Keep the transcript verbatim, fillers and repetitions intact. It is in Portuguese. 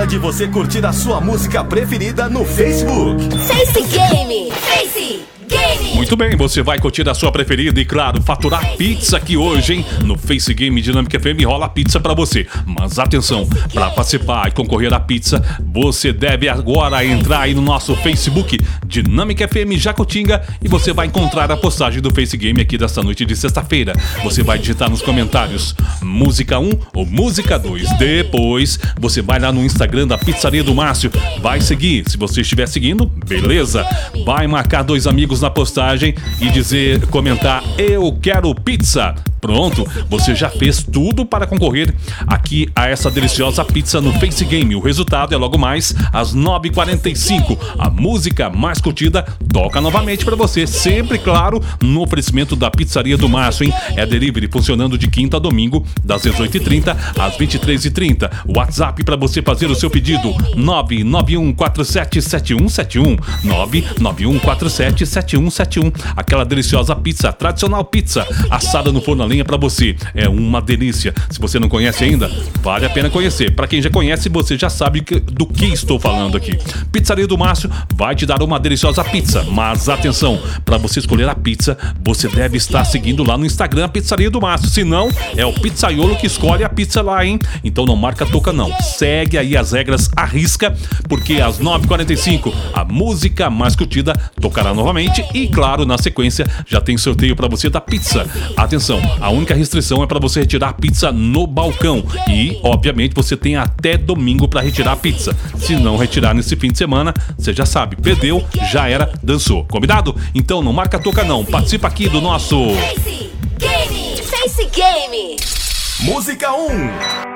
de você curtir a sua música preferida no Facebook. Face Game. Face Game. Muito bem, você vai curtir a sua preferida e, claro, faturar pizza aqui hoje, hein? No Face Game Dinâmica F M rola pizza pra você. Mas atenção, para participar e concorrer à pizza, você deve agora entrar aí no nosso Facebook Dinâmica F M Jacutinga e você vai encontrar a postagem do Face Game aqui desta noite de sexta-feira. Você vai digitar nos comentários música um ou música dois. Depois, você vai lá no Instagram da Pizzaria do Márcio, vai seguir. Se você estiver seguindo, beleza. Vai marcar dois amigos na postagem e dizer, comentar, eu quero pizza. Pronto, você já fez tudo para concorrer aqui a essa deliciosa pizza no Face Game. O resultado é logo mais às nove e quarenta e cinco. A música mais curtida toca novamente para você, sempre, claro, no oferecimento da Pizzaria do Márcio, hein? É delivery funcionando de quinta a domingo, das dezoito e trinta às vinte e três e trinta. WhatsApp para você fazer o seu pedido, nove nove um quatro sete sete um sete um, nove nove um quatro sete sete um sete um. Aquela deliciosa pizza, tradicional pizza, assada no forno a lenha pra você. É uma delícia. Se você não conhece ainda, vale a pena conhecer. Pra quem já conhece, você já sabe que, do que estou falando aqui. Pizzaria do Márcio vai te dar uma deliciosa pizza. Mas atenção, pra você escolher a pizza, você deve estar seguindo lá no Instagram a Pizzaria do Márcio. Se não, é o pizzaiolo que escolhe a pizza lá, hein? Então não marca toca não. Segue aí as regras à risca, porque às nove e quarenta e cinco a música mais curtida tocará novamente e, claro, na sequência já tem sorteio pra você da pizza. Atenção, a única restrição é para você retirar a pizza no balcão e, obviamente, você tem até domingo para retirar a pizza. Se não retirar nesse fim de semana, você já sabe, perdeu, já era, dançou. Combinado? Então não marca toca não. Participa aqui do nosso Face Game. Face Game. Música um.